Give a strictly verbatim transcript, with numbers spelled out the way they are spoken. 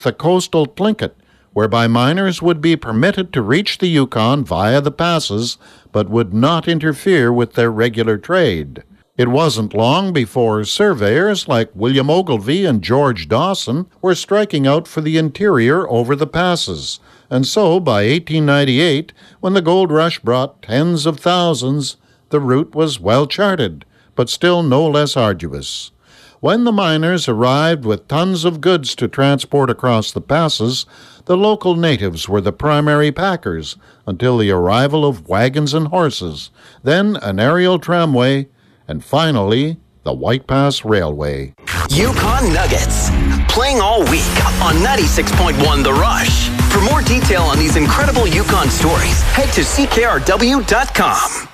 the coastal Tlingit, whereby miners would be permitted to reach the Yukon via the passes, but would not interfere with their regular trade. It wasn't long before surveyors like William Ogilvie and George Dawson were striking out for the interior over the passes, and so by eighteen ninety-eight, when the gold rush brought tens of thousands, the route was well charted, but still no less arduous. When the miners arrived with tons of goods to transport across the passes, the local natives were the primary packers until the arrival of wagons and horses, then an aerial tramway, and finally, the White Pass Railway. Yukon Nuggets, playing all week on ninety-six point one The Rush. For more detail on these incredible Yukon stories, head to C K R W dot com.